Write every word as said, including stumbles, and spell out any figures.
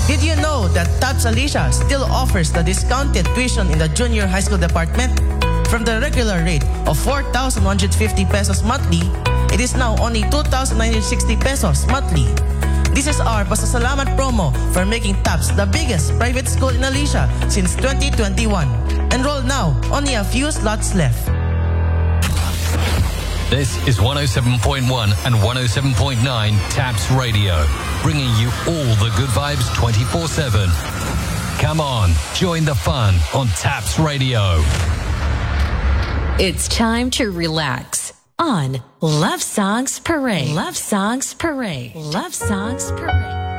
Did you know that TAPS Alicia still offers the discounted tuition in the junior high school department? From the regular rate of four thousand one hundred fifty pesos monthly, it is now only two thousand nine hundred sixty pesos monthly. This is our pasasalamat promo for making TAPS the biggest private school in Alicia since twenty twenty-one. Enroll now, only a few slots left. This is one oh seven point one and one oh seven point nine TAPS Radio, bringing you all the good vibes twenty-four seven. Come on, join the fun on TAPS Radio. It's time to relax on Love Songs Parade. Love Songs Parade. Love Songs Parade.